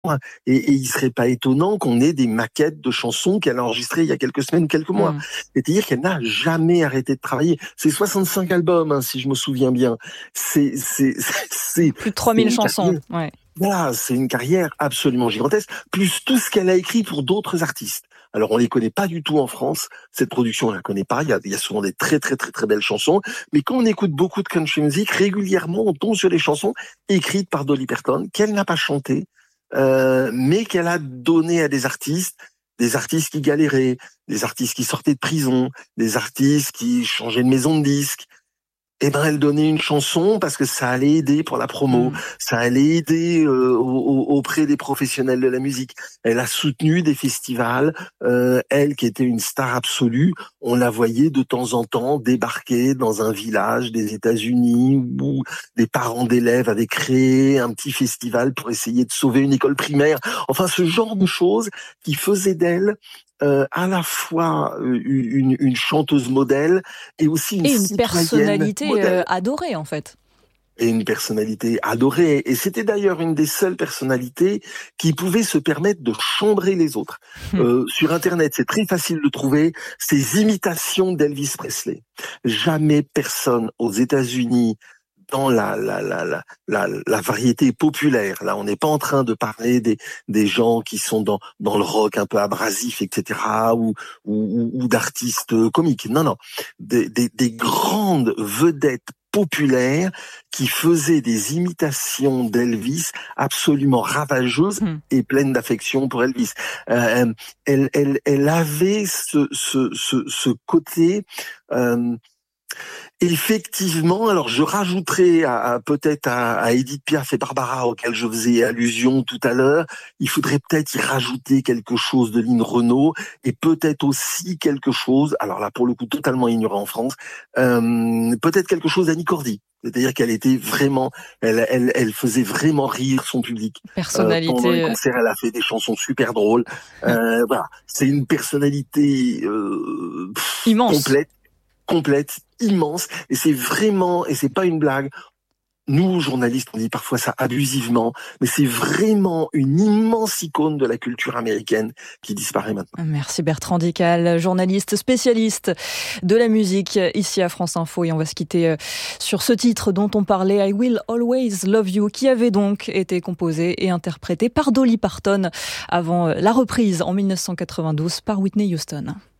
Et il serait pas étonnant qu'on ait des maquettes de chansons qu'elle a enregistrées il y a quelques semaines, quelques mois. C'est-à-dire qu'elle n'a jamais arrêté de travailler. C'est 65 albums, si je me souviens bien. C'est plus de 3000 chansons. Ouais. Voilà, c'est une carrière absolument gigantesque, plus tout ce qu'elle a écrit pour d'autres artistes. Alors, on les connaît pas du tout en France. Cette production, on la connaît pas. Il y a souvent des très, très, très, très belles chansons. Mais quand on écoute beaucoup de country music, régulièrement, on tombe sur des chansons écrites par Dolly Parton, qu'elle n'a pas chantées, mais qu'elle a données à des artistes qui galéraient, des artistes qui sortaient de prison, des artistes qui changeaient de maison de disques. Eh ben, elle donnait une chanson parce que ça allait aider pour la promo, ça allait aider auprès des professionnels de la musique. Elle a soutenu des festivals. Elle, qui était une star absolue, on la voyait de temps en temps débarquer dans un village des États-Unis où des parents d'élèves avaient créé un petit festival pour essayer de sauver une école primaire. Enfin, ce genre de choses qui faisaient d'elle à la fois une chanteuse modèle et aussi une personnalité adorée, en fait. Et une personnalité adorée. Et c'était d'ailleurs une des seules personnalités qui pouvait se permettre de chambrer les autres. Sur Internet, c'est très facile de trouver ces imitations d'Elvis Presley. Jamais personne aux États-Unis, dans la variété populaire. Là, on n'est pas en train de parler des gens qui sont dans le rock un peu abrasif, etc., ou d'artistes comiques. Non. Des grandes vedettes populaires qui faisaient des imitations d'Elvis absolument ravageuses et pleines d'affection pour Elvis. Elle avait ce côté, effectivement, alors je rajouterai peut-être à Édith Piaf et Barbara, auxquelles je faisais allusion tout à l'heure, il faudrait peut-être y rajouter quelque chose de Lynn Renaud et peut-être aussi quelque chose, alors là pour le coup totalement ignoré en France, peut-être quelque chose d'Annie Cordy. C'est-à-dire qu'elle était vraiment, elle faisait vraiment rire son public. Personnalité. Pendant les concerts, elle a fait des chansons super drôles. Voilà, c'est une personnalité immense. Complète, immense, et c'est pas une blague. Nous, journalistes, on dit parfois ça abusivement, mais c'est vraiment une immense icône de la culture américaine qui disparaît maintenant. Merci Bertrand Dical, journaliste spécialiste de la musique ici à France Info, et on va se quitter sur ce titre dont on parlait, I Will Always Love You, qui avait donc été composé et interprété par Dolly Parton avant la reprise en 1992 par Whitney Houston.